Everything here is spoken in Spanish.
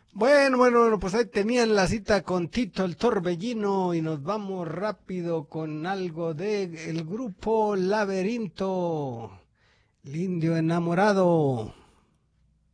Bueno, pues ahí tenían la cita con Tito el Torbellino y nos vamos rápido con algo de el grupo Laberinto, el indio enamorado.